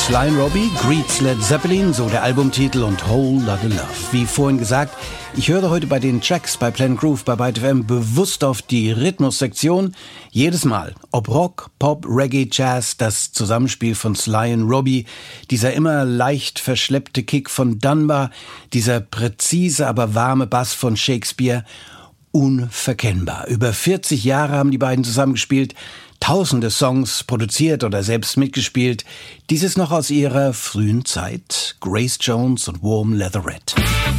Sly & Robbie, Greets Led Zeppelin, so der Albumtitel, und Whole Lotta Love. Wie vorhin gesagt, ich höre heute bei den Tracks bei Planet Groove bei Byte FM bewusst auf die Rhythmussektion. Jedes Mal, ob Rock, Pop, Reggae, Jazz, das Zusammenspiel von Sly & Robbie, dieser immer leicht verschleppte Kick von Dunbar, dieser präzise, aber warme Bass von Shakespeare, unverkennbar. Über 40 Jahre haben die beiden zusammengespielt, tausende Songs produziert oder selbst mitgespielt. Dieses noch aus ihrer frühen Zeit. Grace Jones und Warm Leatherette.